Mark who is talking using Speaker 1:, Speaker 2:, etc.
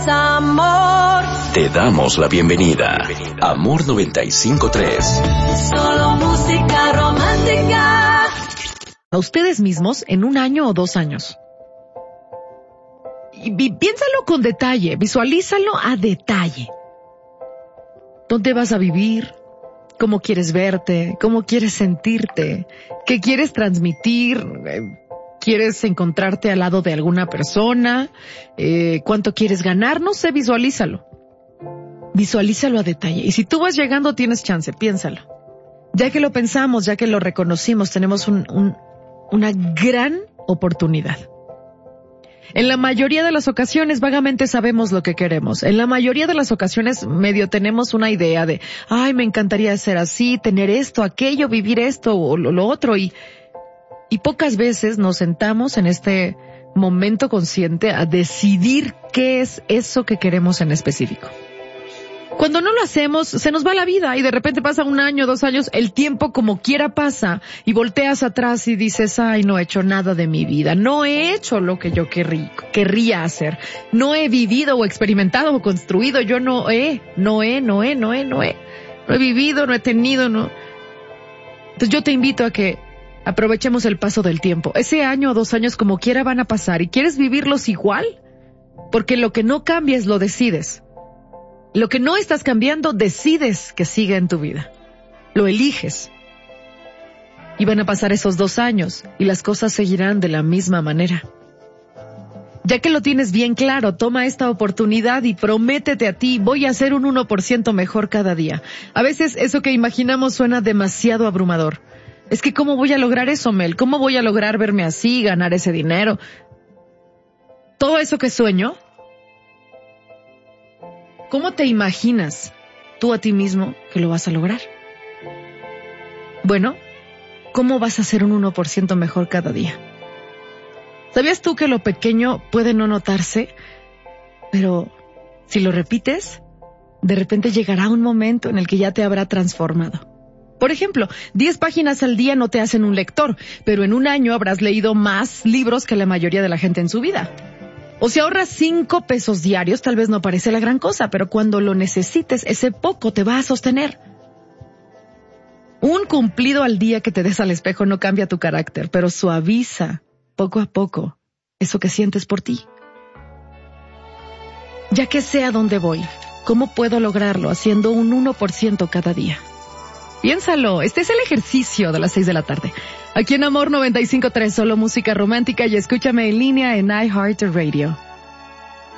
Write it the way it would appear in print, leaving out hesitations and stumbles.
Speaker 1: amor.
Speaker 2: Te damos la bienvenida. Amor 95.3.
Speaker 1: Solo música romántica.
Speaker 3: A ustedes mismos en 1 año o 2 años. Y piénsalo con detalle, visualízalo a detalle. ¿Dónde vas a vivir? ¿Cómo quieres verte? ¿Cómo quieres sentirte? ¿Qué quieres transmitir? ¿Quieres encontrarte al lado de alguna persona? ¿Cuánto quieres ganar? No sé, visualízalo. Visualízalo a detalle. Y si tú vas llegando, tienes chance, piénsalo. Ya que lo pensamos, ya que lo reconocimos, tenemos una gran oportunidad. En la mayoría de las ocasiones vagamente sabemos lo que queremos. En la mayoría de las ocasiones medio tenemos una idea de, ay, me encantaría ser así, tener esto, aquello, vivir esto o lo otro. Y pocas veces nos sentamos en este momento consciente a decidir qué es eso que queremos en específico. Cuando no lo hacemos, se nos va la vida y de repente pasa 1 año, 2 años, el tiempo como quiera pasa y volteas atrás y dices, ay, no he hecho nada de mi vida, no he hecho lo que yo querría hacer, no he vivido o experimentado o construido, yo no he vivido, no he tenido, no. Entonces yo te invito a que aprovechemos el paso del tiempo. Ese año o 2 años como quiera van a pasar y ¿quieres vivirlos igual? Porque lo que no cambies lo decides. Lo que no estás cambiando, decides que siga en tu vida. Lo eliges. Y van a pasar esos 2 años y las cosas seguirán de la misma manera. Ya que lo tienes bien claro, toma esta oportunidad y prométete a ti, voy a ser un 1% mejor cada día. A veces eso que imaginamos suena demasiado abrumador. Es que ¿cómo voy a lograr eso, Mel? ¿Cómo voy a lograr verme así, ganar ese dinero? Todo eso que sueño, ¿cómo te imaginas tú a ti mismo que lo vas a lograr? Bueno, ¿cómo vas a ser un 1% mejor cada día? ¿Sabías tú que lo pequeño puede no notarse? Pero si lo repites, de repente llegará un momento en el que ya te habrá transformado. Por ejemplo, 10 páginas al día no te hacen un lector, pero en 1 año habrás leído más libros que la mayoría de la gente en su vida. O si ahorras 5 pesos diarios, tal vez no parece la gran cosa, pero cuando lo necesites, ese poco te va a sostener. Un cumplido al día que te des al espejo no cambia tu carácter, pero suaviza poco a poco eso que sientes por ti. Ya que sé a dónde voy, ¿cómo puedo lograrlo haciendo un 1% cada día? Piénsalo, este es el ejercicio de las 6 de la tarde. Aquí en Amor 95.3, solo música romántica y escúchame en línea en iHeartRadio.